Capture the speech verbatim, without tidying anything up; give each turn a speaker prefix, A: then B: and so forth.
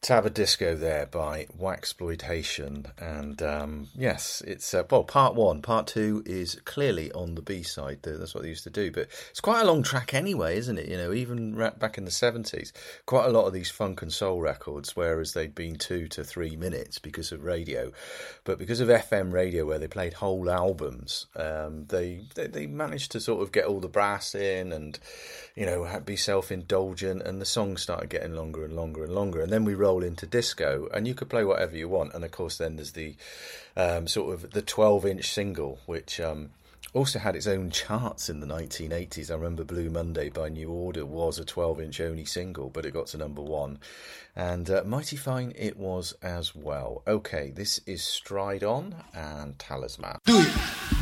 A: Tab of Disco there by Waxploitation, and um, yes, it's uh, well, part one. Part two is clearly on the B side. That's what they used to do, but it's quite a long track anyway, isn't it? You know, even back in the seventies, quite a lot of these funk and soul records, whereas they'd been two to three minutes because of radio, but because of F M radio, where they played whole albums, um, they, they they managed to sort of get all the brass in and, you know, be self-indulgent, and the songs started getting longer and longer and longer, and then we roll into disco, and you could play whatever you want. And of course, then there's the um, sort of the twelve-inch single, which um, also had its own charts in the nineteen eighties. I remember Blue Monday by New Order was a twelve-inch only single, but it got to number one, and uh, Mighty Fine it was as well. Okay, this is Stride On and Talisman.
B: Do it.